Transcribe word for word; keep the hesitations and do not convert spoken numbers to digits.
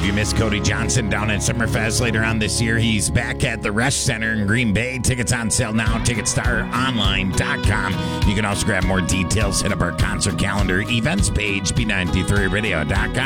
you missed Cody Johnson down at Summerfest later on this year, he's back at the Resch Center in Green Bay. Tickets on sale now, ticket star online dot com. You can also grab more details. Hit up our concert calendar events page, b ninety-three radio dot com.